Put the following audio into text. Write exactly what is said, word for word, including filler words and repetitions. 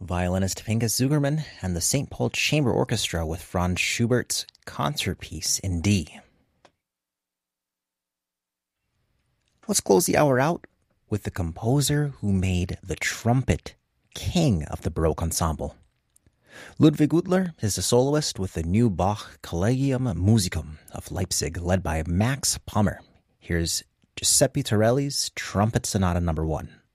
violinist Pinchas Zugerman and the Saint Paul Chamber Orchestra with Franz Schubert's Concert Piece in D. Let's close the hour out with the composer who made the trumpet king of the Baroque ensemble. Ludwig Udler is the soloist with the new Bach Collegium Musicum of Leipzig, led by Max Pommer. Here's Giuseppe Torelli's Trumpet Sonata Number One.